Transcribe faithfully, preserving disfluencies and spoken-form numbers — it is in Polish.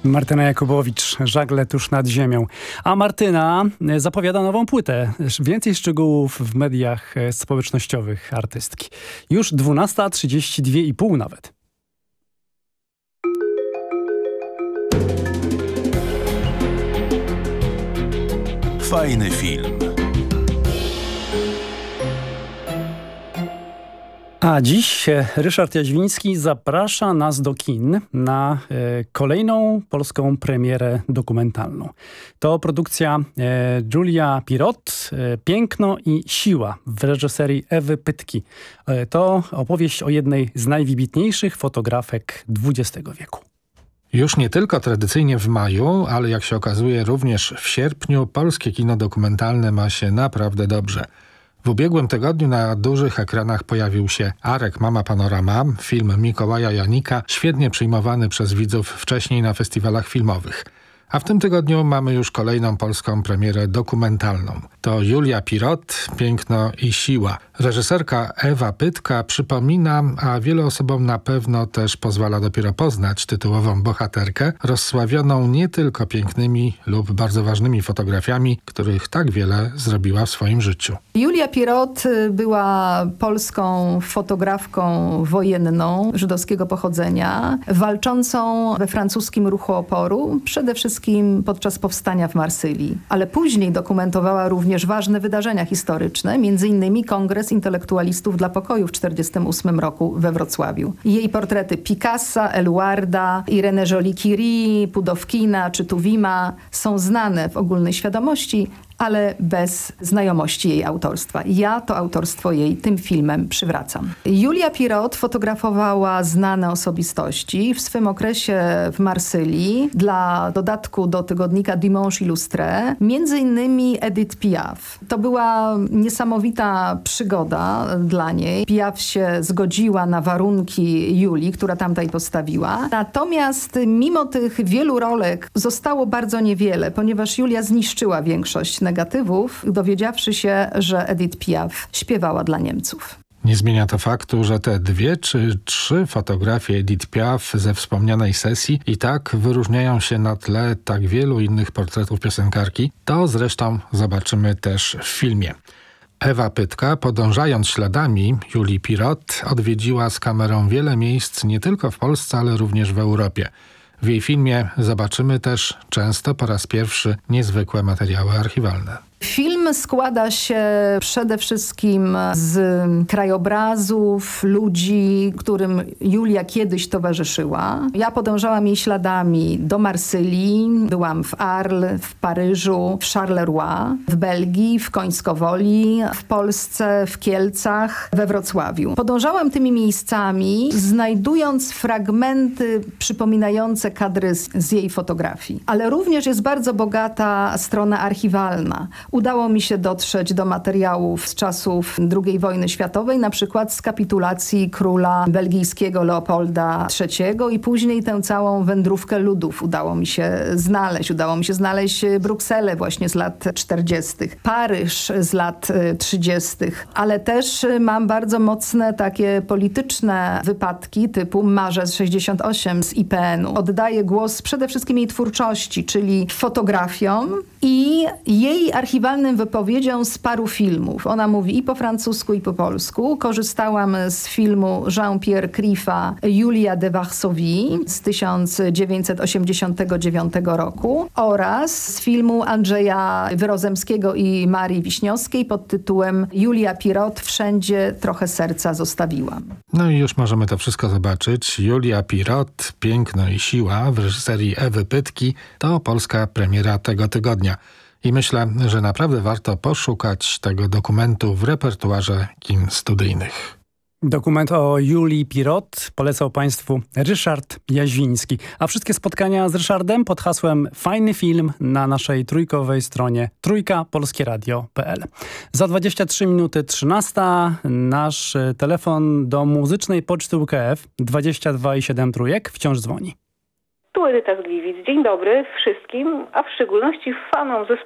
Martyna Jakubowicz, Żagle tuż nad ziemią. A Martyna zapowiada nową płytę. Więcej szczegółów w mediach społecznościowych artystki. Już dwunasta trzydzieści dwa i pół nawet. Fajny film. A dziś Ryszard Jaźwiński zaprasza nas do kin na e, kolejną polską premierę dokumentalną. To produkcja e, Julia Pirot, e, Piękno i siła w reżyserii Ewy Pytki. E, to opowieść o jednej z najwybitniejszych fotografek dwudziestego wieku. Już nie tylko tradycyjnie w maju, ale jak się okazuje również w sierpniu polskie kino dokumentalne ma się naprawdę dobrze. W ubiegłym tygodniu na dużych ekranach pojawił się Arek Mama Panorama, film Mikołaja Janika, świetnie przyjmowany przez widzów wcześniej na festiwalach filmowych. A w tym tygodniu mamy już kolejną polską premierę dokumentalną. To Julia Pirot, Piękno i siła. Reżyserka Ewa Pytka przypomina, a wielu osobom na pewno też pozwala dopiero poznać tytułową bohaterkę, rozsławioną nie tylko pięknymi lub bardzo ważnymi fotografiami, których tak wiele zrobiła w swoim życiu. Julia Pirot była polską fotografką wojenną żydowskiego pochodzenia, walczącą we francuskim ruchu oporu, przede wszystkim podczas powstania w Marsylii. Ale później dokumentowała również ważne wydarzenia historyczne, między innymi Kongres Intelektualistów dla Pokoju w tysiąc dziewięćset czterdziestym ósmym roku we Wrocławiu. Jej portrety Picassa, Eluarda, Irene Jolie-Curie, Pudowkina czy Tuwima są znane w ogólnej świadomości, ale bez znajomości jej autorstwa. Ja to autorstwo jej tym filmem przywracam. Julia Pirot fotografowała znane osobistości. W swym okresie w Marsylii dla dodatku do tygodnika Dimanche Illustré, między innymi Edith Piaf. To była niesamowita przygoda dla niej. Piaf się zgodziła na warunki Julii, która tamtej postawiła. Natomiast mimo tych wielu rolek zostało bardzo niewiele, ponieważ Julia zniszczyła większość negatywów, dowiedziawszy się, że Edith Piaf śpiewała dla Niemców. Nie zmienia to faktu, że te dwie czy trzy fotografie Edith Piaf ze wspomnianej sesji i tak wyróżniają się na tle tak wielu innych portretów piosenkarki. To zresztą zobaczymy też w filmie. Ewa Pytka, podążając śladami Julii Pirot, odwiedziła z kamerą wiele miejsc nie tylko w Polsce, ale również w Europie. W jej filmie zobaczymy też często po raz pierwszy niezwykłe materiały archiwalne. Film składa się przede wszystkim z krajobrazów, ludzi, którym Julia kiedyś towarzyszyła. Ja podążałam jej śladami do Marsylii, byłam w Arles, w Paryżu, w Charleroi, w Belgii, w Końskowoli, w Polsce, w Kielcach, we Wrocławiu. Podążałam tymi miejscami, znajdując fragmenty przypominające kadry z, z jej fotografii. Ale również jest bardzo bogata strona archiwalna. Udało mi się dotrzeć do materiałów z czasów drugiej wojny światowej, na przykład z kapitulacji króla belgijskiego Leopolda trzeciego i później tę całą wędrówkę ludów udało mi się znaleźć. Udało mi się znaleźć Brukselę właśnie z lat czterdziestych, Paryż z lat trzydziestych, ale też mam bardzo mocne takie polityczne wypadki typu Marzec sześćdziesiąt osiem z I P N u. Oddaję głos przede wszystkim jej twórczości, czyli fotografiom i jej archiwalnym wypowiedziom z paru filmów. Ona mówi i po francusku, i po polsku. Korzystałam z filmu Jean-Pierre Criffa Julia de Varsovie z tysiąc dziewięćset osiemdziesiątego dziewiątego roku oraz z filmu Andrzeja Wyrozemskiego i Marii Wiśniowskiej pod tytułem Julia Pirot Wszędzie trochę serca zostawiłam. No i już możemy to wszystko zobaczyć. Julia Pirot, Piękno i siła w reżyserii Ewy Pytki to polska premiera tego tygodnia. I myślę, że naprawdę warto poszukać tego dokumentu w repertuarze kin studyjnych. Dokument o Julii Pirot polecał Państwu Ryszard Jaźwiński. A wszystkie spotkania z Ryszardem pod hasłem Fajny film na naszej trójkowej stronie trójka polskie radio kropka p l. Za dwadzieścia trzy minuty trzynasta nasz telefon do muzycznej poczty U K F dwadzieścia dwa i siedem trójek wciąż dzwoni. Tu Edyta z Gliwic. Dzień dobry wszystkim, a w szczególności fanom zespołu